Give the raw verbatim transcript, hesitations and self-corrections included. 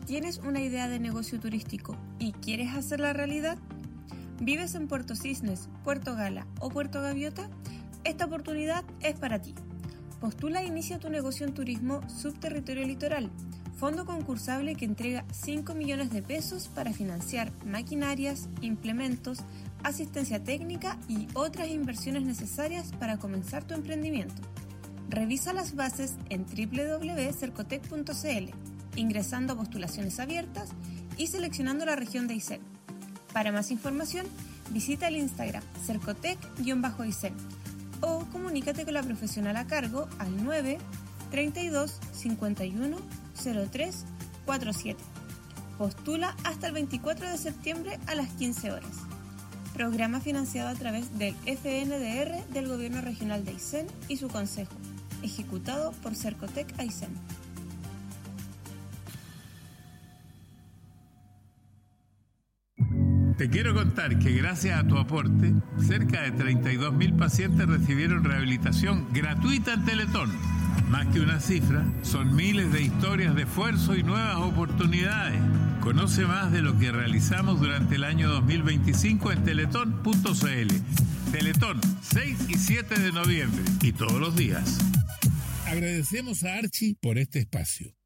¿Tienes una idea de negocio turístico y quieres hacerla realidad? ¿Vives en Puerto Cisnes, Puerto Gala o Puerto Gaviota? Esta oportunidad es para ti. Postula e inicia tu negocio en turismo Subterritorio Litoral, fondo concursable que entrega cinco millones de pesos para financiar maquinarias, implementos, asistencia técnica y otras inversiones necesarias para comenzar tu emprendimiento. Revisa las bases en doble u doble u doble u punto cercotec punto c l, ingresando a postulaciones abiertas y seleccionando la región de Aysén. Para más información, visita el Instagram cercotec-aysén o comunícate con la profesional a cargo al nueve, treinta y dos, cincuenta y uno, cero tres, cuarenta y siete. Postula hasta el veinticuatro de septiembre a las quince horas. Programa financiado a través del F N D R del Gobierno Regional de Aysén y su Consejo, ejecutado por Cercotec Aysén. Te quiero contar que gracias a tu aporte, cerca de treinta y dos mil pacientes recibieron rehabilitación gratuita en Teletón. Más que una cifra, son miles de historias de esfuerzo y nuevas oportunidades. Conoce más de lo que realizamos durante el año dos mil veinticinco en teletón punto c l. Teletón, seis y siete de noviembre y todos los días. Agradecemos a Archie por este espacio.